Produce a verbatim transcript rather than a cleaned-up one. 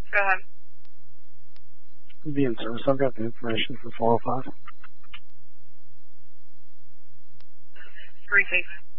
Go ahead. Be in service. I've got the information for four oh five. Three six.